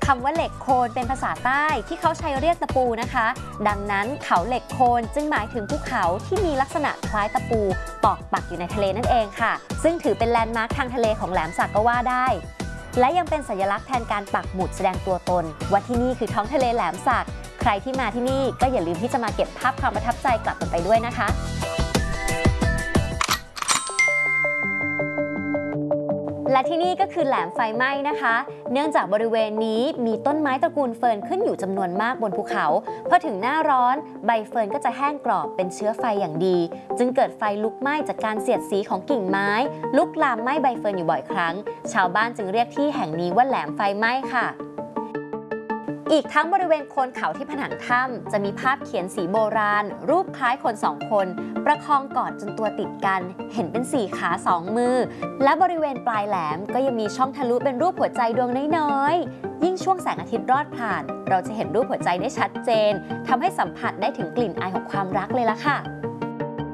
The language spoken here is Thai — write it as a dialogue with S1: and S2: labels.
S1: คำว่าเหล็กโคนเป็นภาษาใต้ที่เขาใช้เรียกตะปูนะคะดังนั้นเขาเหล็กโคนจึงหมายถึงภูเขาที่มีลักษณะคล้ายตะปูตอกปักอยู่ในทะเลนั่นเองค่ะซึ่งถือเป็นแลนด์มาร์คทางทะเลของแหลมสักก็ว่าได้และยังเป็นสัญลักษณ์แทนการปักหมุดแสดงตัวตนว่าที่นี่คือท้องทะเลแหลมสักใครที่มาที่นี่ก็อย่าลืมที่จะมาเก็บภาพความประทับใจกลับกันไปด้วยนะคะและที่นี่ก็คือแหลมไฟไหม้นะคะเนื่องจากบริเวณนี้มีต้นไม้ตระกูลเฟิร์นขึ้นอยู่จำนวนมากบนภูเขาพอถึงหน้าร้อนใบเฟิร์นก็จะแห้งกรอบเป็นเชื้อไฟอย่างดีจึงเกิดไฟลุกไหม้จากการเสียดสีของกิ่งไม้ลุกลามไหม้ใบเฟิร์นอยู่บ่อยครั้งชาวบ้านจึงเรียกที่แห่งนี้ว่าแหลมไฟไหม้ค่ะอีกทั้งบริเวณโคนเขาที่ผนังถ้ำจะมีภาพเขียนสีโบราณรูปคล้ายคนสองคนประคองกอดจนตัวติดกันเห็นเป็น4 ขา2 มือและบริเวณปลายแหลมก็ยังมีช่องทะลุเป็นรูปหัวใจดวงน้อยๆยิ่งช่วงแสงอาทิตย์รอดผ่านเราจะเห็นรูปหัวใจได้ชัดเจนทำให้สัมผัสได้ถึงกลิ่นอายของความรักเลยล่ะค่ะ